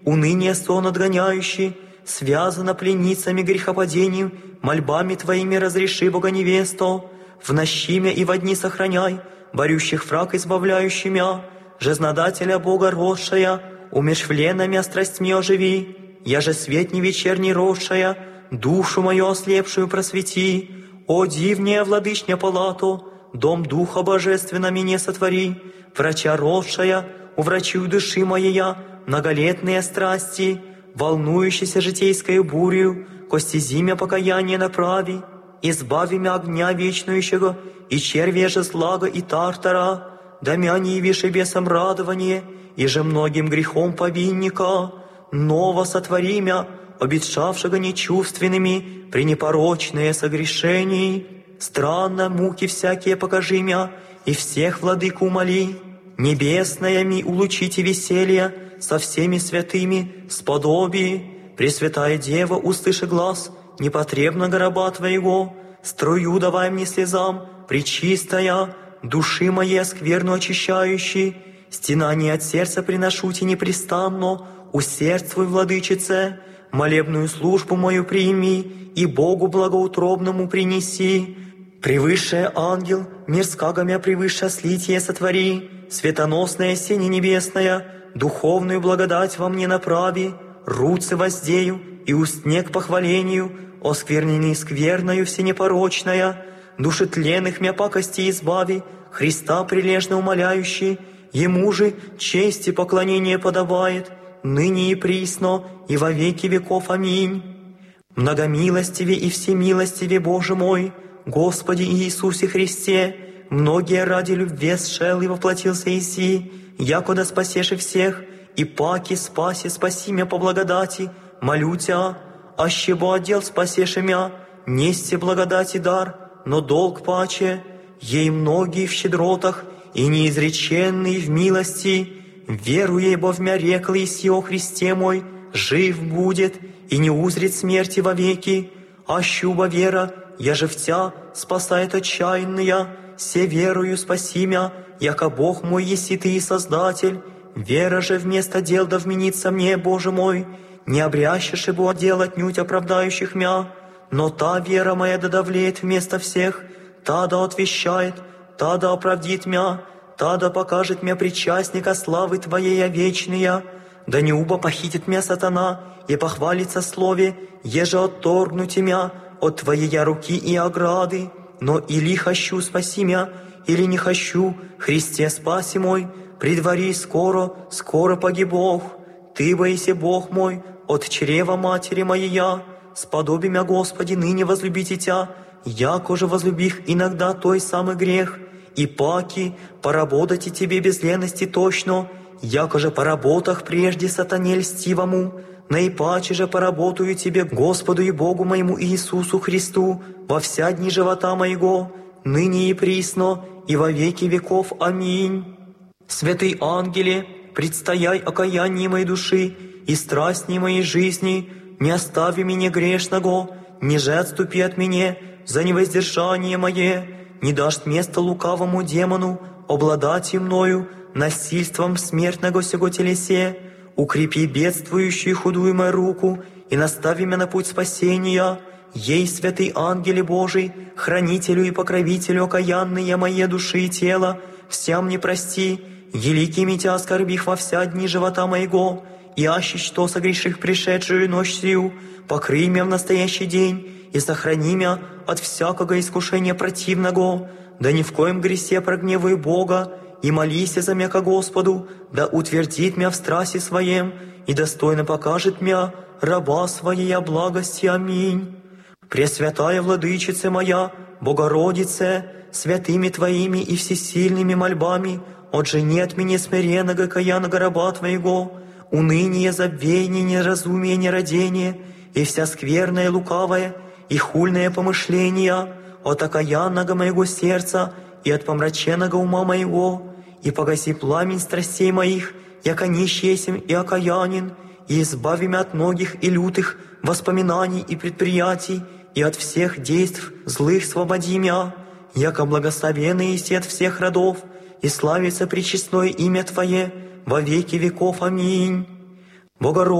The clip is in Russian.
уныние сон отгоняющий, связано пленницами грехопадением, мольбами Твоими разреши, Бога невесту, в нощи мя и во дни сохраняй, борющих враг избавляющий мя, жизнодателя Бога родшая, умершвлена мя страстьми оживи, я же свет не вечерний родшая, душу мою ослепшую просвети, о дивнее владычня палату, дом Духа Божественно мне сотвори, врача родшая, уврачуй души моея, многолетные страсти, волнующейся житейскою бурью, кости зимя покаяние направи, избави мя огня вечнующего, и червя же злага и тартара, да мя не явишь и бесом радование, и же многим грехом повинника, ново сотвори мя, обетшавшего нечувственными, пренепорочные согрешений. Странно муки всякие покажи мя, и всех владыку умоли. Небесная ми улучите веселье, со всеми святыми сподоби. Пресвятая Дева, услыши глаз, непотребно гроба Твоего, струю давай мне слезам, пречистая, души моей скверну очищающий, стенание от сердца приношу Тебе непрестанно, усердствуй, владычице, молебную службу мою прими и Богу благоутробному принеси. Превысшее ангел, мирского мя превыше слитие сотвори, светоносная сене небесная, духовную благодать во мне направи, руцы воздею и устне к похвалению, оскверненный скверною всенепорочная, души тленных мя пакости избави, Христа прилежно умоляющий, Ему же честь и поклонение подобает, ныне и присно, и во веки веков. Аминь. Многомилостиве и всемилостиве Боже мой, Господи Иисусе Христе, многие ради любви сшел и воплотился Иси, якуда спасеши всех, и паки спаси, спаси мя по благодати, молю Тя, аще бо отдел спасеши мя, нести благодати дар, но долг паче, ей многие в щедротах, и неизреченный в милости, веруя, бо в мя рекл Иси о Христе мой, жив будет, и не узрит смерти вовеки, ащуба вера, я же в Тя спасает отчаянная, се верую спаси мя, яко Бог мой еси Ты и Создатель, вера же вместо дел да вменится мне, Боже мой, не обрящешь и бо дел отнюдь оправдающих мя, но та вера моя да давлеет вместо всех, та да отвещает, та да оправдит мя, та да покажет мя причастника славы Твоей вечная, да не уба похитит мя сатана и похвалится слове, еже отторгнуть мя от Твоей руки и ограды, но или хочу спаси мя, или не хочу, Христе спаси мой, предвари скоро, скоро погибох. Ты, боиси Бог мой, от чрева матери моея, сподоби мя, Господи, ныне возлюбите Тя, яко же возлюбих иногда той самый грех, и паки поработайте Тебе без лености точно, яко же по работах прежде сатане льстивому, наипаче же поработаю Тебе, Господу и Богу моему Иисусу Христу, во вся дни живота моего, ныне и присно, и во веки веков. Аминь. Святый ангеле, предстояй окаяние моей души и страстней моей жизни, не остави меня грешного, не же отступи от меня за невоздержание мое, не дашь место лукавому демону обладать и мною насильством смертного сего телесе, укрепи бедствующую худую мою руку и настави меня на путь спасения. Ей, святый ангеле Божий, хранителю и покровителю окаянные моей души и тела, всем не прости, великими Тя оскорбих во вся дни живота моего, и аще что согреших пришедшую ночь сию, покрый меня в настоящий день и сохрани меня от всякого искушения противного, да ни в коем гресе прогневай Бога, и молись за меня ко Господу, да утвердит меня в страсти своем, и достойно покажет меня раба Своей благости. Аминь. Пресвятая Владычица моя, Богородице, святыми Твоими и всесильными мольбами, отжени от меня смиренного каянного раба Твоего, уныние, забвение, неразумие, нерадение, и вся скверная, лукавая, и хульное помышления, от окаянного моего сердца и от помраченного ума моего, и погаси пламень страстей моих, яко нищ есмь и окаянин, и избави меня от многих и лютых воспоминаний и предприятий, и от всех действ злых свободи мя, яко благословенный есть от всех родов, и славится пречестное имя Твое во веки веков. Аминь. Богородица,